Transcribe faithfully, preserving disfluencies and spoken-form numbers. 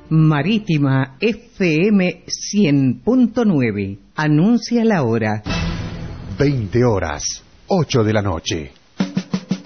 Marítima F M cien punto nueve. Anuncia la hora. veinte horas, ocho de la noche.